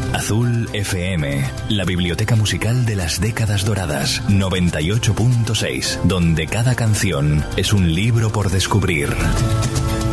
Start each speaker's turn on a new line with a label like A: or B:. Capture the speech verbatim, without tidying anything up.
A: Azul F M, la biblioteca musical de las décadas doradas, noventa y ocho punto seis, donde cada canción es un libro por descubrir.